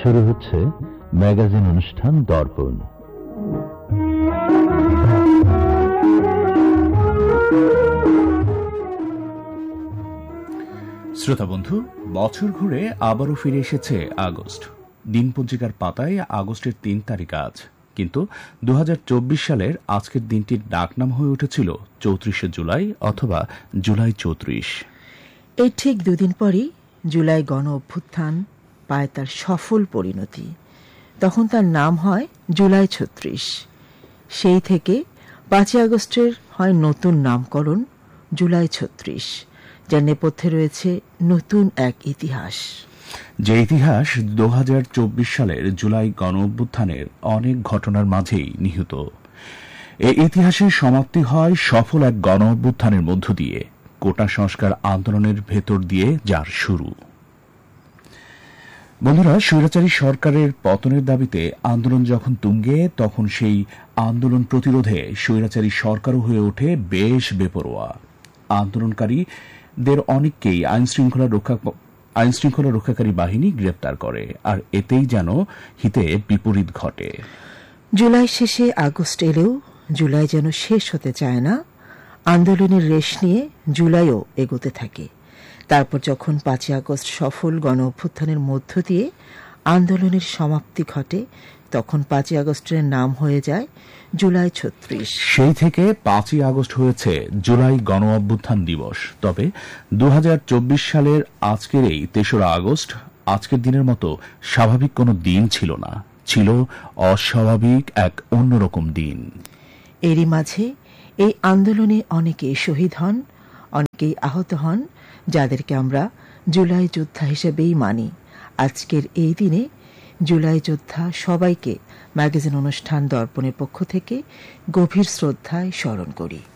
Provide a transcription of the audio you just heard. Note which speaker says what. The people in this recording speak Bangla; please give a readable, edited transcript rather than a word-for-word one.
Speaker 1: শুরু হচ্ছে ম্যাগাজিন অনুষ্ঠান দর্পণ।
Speaker 2: শ্রোতা বন্ধু, বছর ঘুরে আবারও ফিরে এসেছে আগস্ট। দিনপঞ্জিকার পাতায় আগস্টের ৩ তারিখ আজ, কিন্তু ২০২৪ সালের আজকের দিনটির ডাকনাম হয়ে উঠেছিল ৩৪শে জুলাই অথবা জুলাই ৩৪।
Speaker 3: এই ঠিক দুদিন পরই জুলাই গণ অভ্যুত্থান পায় তার সফল পরিণতি। তখন তার নাম হয় জুলাই ৩৬। সেই থেকে ৫ই আগস্টের হয় নতুন নামকরণ জুলাই ৩৬, যার নেপথ্যে রয়েছে নতুন এক ইতিহাস।
Speaker 2: যে ইতিহাস ২০২৪ সালের জুলাই গণ অভ্যুত্থানের অনেক ঘটনার মাঝেই নিহিত। এই ইতিহাসের সমাপ্তি হয় সফল এক গণ অভ্যুত্থানের মধ্য দিয়ে, কোটা সংস্কার আন্দোলনের ভেতর দিয়ে যার শুরু। বন্ধুরা, স্বৈরাচারী সরকারের পতনের দাবিতে আন্দোলন যখন তুঙ্গে, তখন সেই আন্দোলন প্রতিরোধে স্বৈরাচারী সরকারও হয়ে ওঠে বেশ বেপরোয়া। আন্দোলনকারীদের অনেককেই আইনশৃঙ্খলা রক্ষাকারী বাহিনী গ্রেপ্তার করে, আর এতেই যেন হিতে বিপরীত ঘটে।
Speaker 3: জুলাই শেষে আগস্ট এলেও জুলাই যেন শেষ হতে চায় না। আন্দোলনের রেশ নিয়ে জুলাইও এগোতে থাকে। তারপর যখন ৫ই আগস্ট সফল গণ অভ্যুত্থানের মধ্য দিয়ে আন্দোলনের সমাপ্তি ঘটে, তখন ৫ই আগস্টের নাম হয়ে যায় জুলাই ৩৬।
Speaker 2: সেই থেকে ৫ই আগস্ট হয়েছে জুলাই গণ অভ্যুত্থান দিবস। তবে ২০২৪ সালের আজকের এই ৩রা আগস্ট আজকের দিনের মতো স্বাভাবিক কোনো দিন ছিল না, ছিল অস্বাভাবিক এক অন্যরকম দিন।
Speaker 3: এরই মাঝে এই আন্দোলনে অনেকে শহীদ হন, অনেকেই আহত হন, যাদেরকে আমরা জুলাই যোদ্ধা হিসেবেই মানি। আজকের এই দিনে জুলাই যোদ্ধা সবাইকে ম্যাগাজিন অনুষ্ঠান দর্পণের পক্ষ থেকে গভীর শ্রদ্ধায় স্মরণ করি।